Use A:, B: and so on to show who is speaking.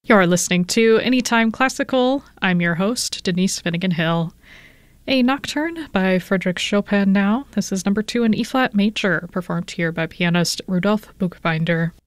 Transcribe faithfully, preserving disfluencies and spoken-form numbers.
A: You're listening to Anytime Classical. I'm your host, Denise Finnegan Hill. A Nocturne by Frédéric Chopin now. This is number two in E-flat major, performed here by pianist Rudolf Buchbinder.